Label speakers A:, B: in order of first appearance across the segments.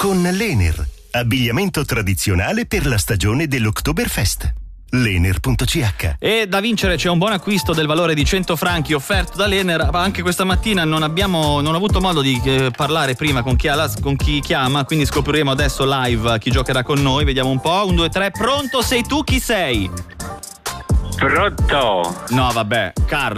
A: Con l'Ener, abbigliamento tradizionale per la stagione dell'Oktoberfest. L'Ener.ch.
B: E da vincere c'è un buon acquisto del valore di 100 franchi offerto da l'Ener. Anche questa mattina non ho avuto modo di parlare prima con chi chiama, quindi scopriremo adesso live chi giocherà con noi. Vediamo un po'. 1, 2, 3, pronto? Sei tu? Chi sei?
C: Pronto?
B: No, vabbè, Carlo?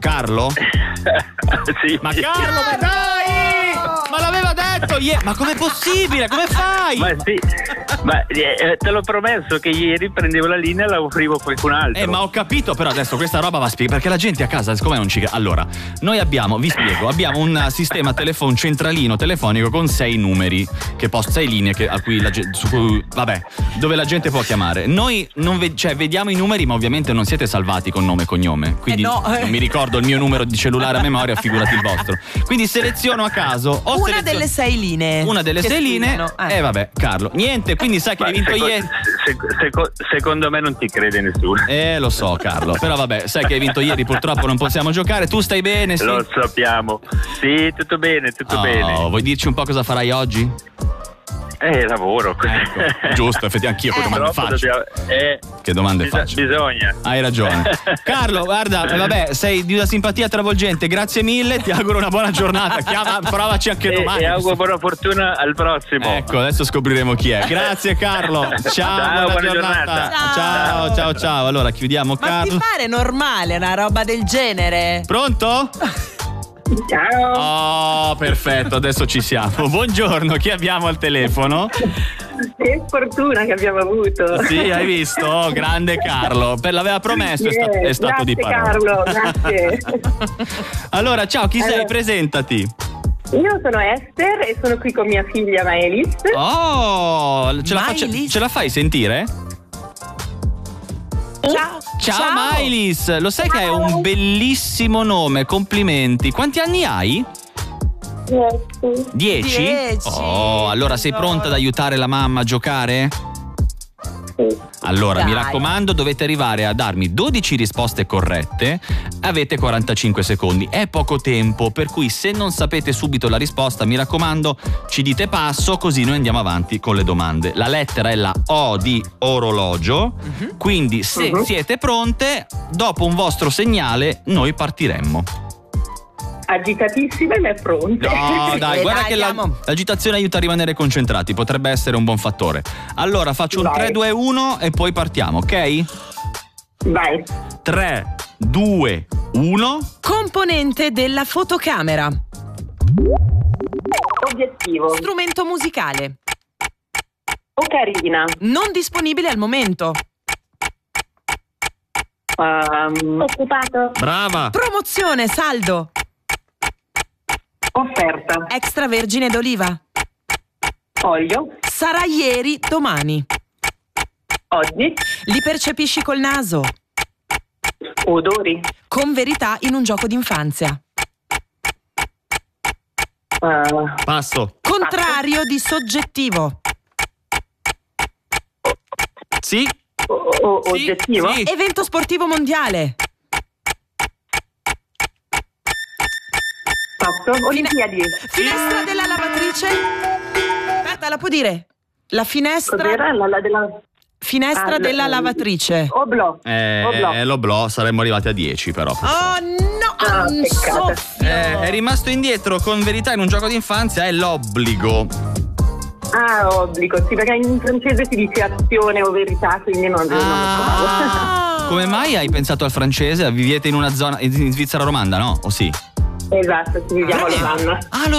C: Sì.
B: Ma Carlo, ma dai! Ma l'aveva detto ieri! Ma com'è possibile? Come fai?
C: Ma sì, te l'ho promesso che ieri prendevo la linea e la offrivo a qualcun altro.
B: Ma ho capito, però adesso questa roba va spiegata, perché la gente a casa, siccome non ci... Allora, noi abbiamo un sistema centralino telefonico con 6 numeri, 6 linee a cui dove la gente può chiamare. Noi vediamo i numeri, ma ovviamente non siete salvati con nome e cognome, quindi non mi ricordo il mio numero di cellulare a memoria, figurati il vostro. Quindi seleziono a caso
D: una delle 6 linee.
B: Una delle 6 linee. Vabbè, Carlo. Niente, quindi sai che hai vinto ieri.
C: Secondo me non ti crede nessuno.
B: Lo so, Carlo. Però vabbè, sai che hai vinto ieri, purtroppo non possiamo giocare. Tu stai bene? Sì?
C: Lo sappiamo. Sì, tutto bene, bene.
B: Vuoi dirci un po' cosa farai oggi?
C: Lavoro.
B: Ecco, giusto, effettivamente anch'io che domande faccio. Che domande faccio?
C: Bisogna.
B: Hai ragione. Carlo, guarda, vabbè, sei di una simpatia travolgente, grazie mille, ti auguro una buona giornata. Provaci anche domani.
C: E auguro buona fortuna al prossimo.
B: Ecco, adesso scopriremo chi è. Grazie Carlo. Ciao, buona giornata. Ciao. Allora chiudiamo, Carlo.
D: Ma ti pare normale una roba del genere?
B: Pronto?
C: Ciao.
B: Oh, perfetto, adesso ci siamo. Buongiorno, chi abbiamo al telefono?
E: Che fortuna che abbiamo avuto.
B: Sì, hai visto? Grande Carlo. L'aveva promesso, è stato di parola.
E: Carlo, grazie.
B: Allora, ciao, chi sei? Presentati.
E: Io sono Esther e sono qui con mia figlia Maelis.
B: Oh, ce la fai sentire? Ciao Maelis, lo sai che hai un bellissimo nome, complimenti. Quanti anni hai? 10? Oh, allora sei pronta ad aiutare la mamma a giocare? Allora, mi raccomando, dovete arrivare a darmi 12 risposte corrette. Avete 45 secondi. È poco tempo, per cui se non sapete subito la risposta, mi raccomando, ci dite passo, così noi andiamo avanti con le domande. La lettera è la O di orologio. Quindi se siete pronte, dopo un vostro segnale, noi partiremmo.
E: Agitatissime ma pronte.
B: No, dai, guarda che l'agitazione aiuta a rimanere concentrati, potrebbe essere un buon fattore. Allora faccio un 3, 2, 1 e poi partiamo, ok?
E: Vai.
B: 3, 2, 1.
D: Componente della fotocamera.
E: Obiettivo.
D: Strumento musicale.
E: Ocarina.
D: Non disponibile al momento.
E: Occupato.
B: Brava.
D: Promozione, saldo.
E: Offerta.
D: Extravergine d'oliva.
E: Olio.
D: Sarà ieri, domani.
E: Oggi.
D: Li percepisci col naso.
E: Odori.
D: Con verità in un gioco d'infanzia.
B: Passo.
D: Contrario di soggettivo.
B: Sì.
E: Oggettivo.
B: Sì.
D: Evento sportivo mondiale.
E: Olimpiadi.
D: Finestra della lavatrice. Aspetta, la può dire? La finestra.
E: Cos'era?
D: Finestra della lavatrice.
E: Oblò.
B: L'oblò, saremmo arrivati a 10 però.
D: Oh no,
E: peccato.
B: È rimasto indietro con verità in un gioco d'infanzia, è l'obbligo.
E: Obbligo, sì, perché in francese si dice azione o verità, quindi non lo trovavo.
B: Come mai hai pensato al francese? Vivete in una zona in Svizzera romanda, no? O sì?
E: Esatto, ci viviamo a Losanna.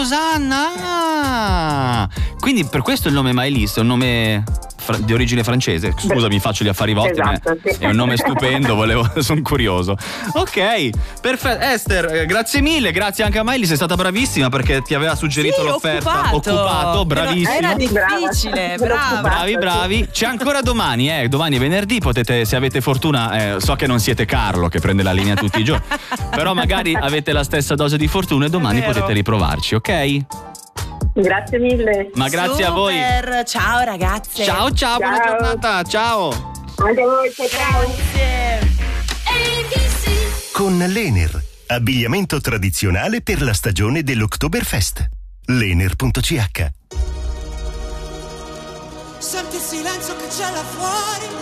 B: Losanna! Quindi per questo il nome Maelis è un nome di origine francese. Scusami, faccio gli affari vostri,
E: esatto, sì.
B: È un nome stupendo, sono curioso. Ok, perfetto. Esther, grazie mille, grazie anche a Maelis, sei stata bravissima perché ti aveva suggerito l'offerta. Occupato, bravissima.
D: Era difficile, brava.
B: Bravi. C'è ancora domani, domani è venerdì, potete, se avete fortuna, so che non siete Carlo che prende la linea tutti i giorni, però magari avete la stessa dose di fortuna e domani potete riprovarci, ok?
E: Grazie mille.
B: Ma grazie a voi.
D: Ciao ragazze.
B: Ciao, buona giornata. Ciao.
E: Anche a voi, ciao.
A: Con l'Ener, abbigliamento tradizionale per la stagione dell'Oktoberfest. L'Ener.ch.
F: senti il silenzio che c'è là fuori.